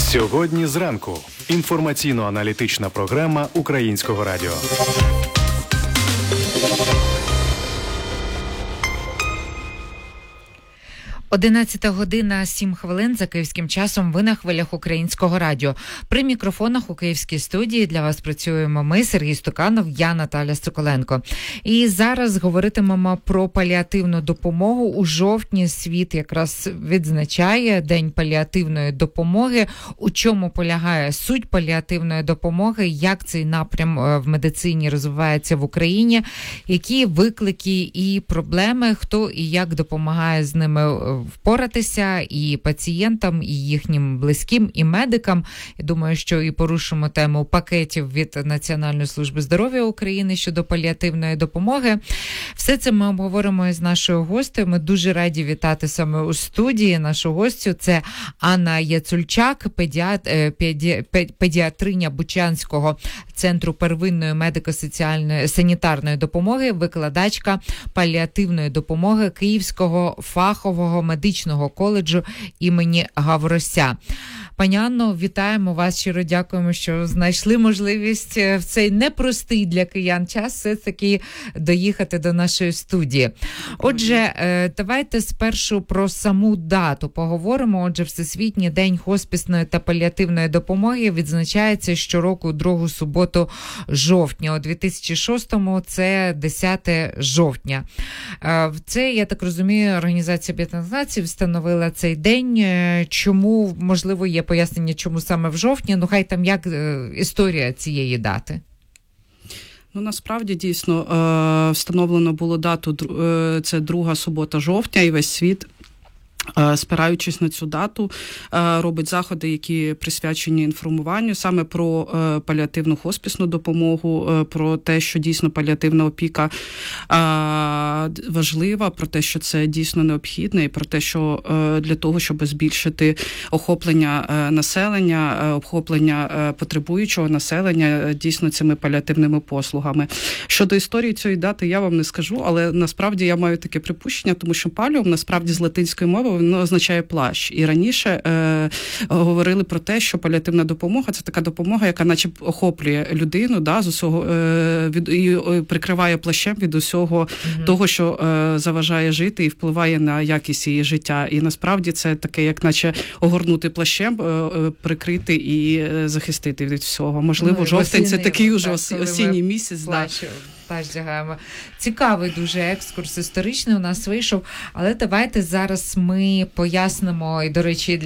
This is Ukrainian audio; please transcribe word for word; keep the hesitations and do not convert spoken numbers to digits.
Сьогодні зранку. Інформаційно-аналітична програма Українського радіо. одинадцята година сім хвилин за київським часом. Ви на хвилях Українського радіо. При мікрофонах у київській студії для вас працюємо ми, Сергій Стуканов, я Наталя Соколенко. І зараз говоритимемо про паліативну допомогу. У жовтні світ якраз відзначає День паліативної допомоги. У чому полягає суть паліативної допомоги, як цей напрям в медицині розвивається в Україні, які виклики і проблеми, хто і як допомагає з ними впоратися і пацієнтам, і їхнім близьким, і медикам. Я думаю, що і порушимо тему пакетів від Національної служби здоров'я України щодо паліативної допомоги. Все це ми обговоримо із нашою гостею. Ми дуже раді вітати саме у студії нашу гостю. Це Анна Яцульчак, педіат, педі, педіатриня Бучанського центру первинної медико-соціальної санітарної допомоги, викладачка паліативної допомоги Київського фахового медичного коледжу імені Гаврося. Пані Анно, вітаємо вас, щиро дякуємо, що знайшли можливість в цей непростий для киян час все-таки доїхати до нашої студії. Отже, давайте спершу про саму дату поговоримо. Отже, Всесвітній день хоспісної та паліативної допомоги відзначається щороку другу суботу жовтня. У дві тисячі шостому це десяте жовтня. Це, я так розумію, Організація Об'єднаних Націй встановила цей день. Чому, можливо, є пояснення, чому саме в жовтні? Ну, хай там як е, історія цієї дати? Ну, насправді, дійсно, е, встановлено було дату, е, це друга субота жовтня, і весь світ, спираючись на цю дату, робить заходи, які присвячені інформуванню саме про паліативну хоспісну допомогу, про те, що дійсно паліативна опіка важлива, про те, що це дійсно необхідне, і про те, що для того, щоб збільшити охоплення населення, охоплення потребуючого населення дійсно цими паліативними послугами. Щодо історії цієї дати я вам не скажу, але насправді я маю таке припущення, тому що паліум насправді з латинської мови воно означає плащ. І раніше е, говорили про те, що паліативна допомога – це така допомога, яка наче охоплює людину, да, з усього, е, від, і прикриває плащем від усього mm-hmm. того, що е, заважає жити і впливає на якість її життя. І насправді це таке, як наче огорнути плащем, е, прикрити і захистити від всього. Можливо, ну, жовтень – це такий уже так, осінній місяць. Плащ. Да. Вдягаємо. Цікавий дуже екскурс історичний у нас вийшов, але давайте зараз ми пояснимо, і, до речі, для